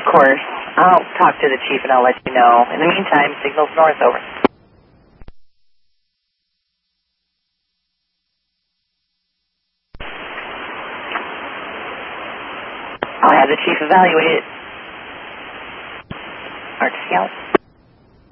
Of course. I'll talk to the chief and I'll let you know. In the meantime, signals north, over. I'll have the chief evaluate it. Arc Scout.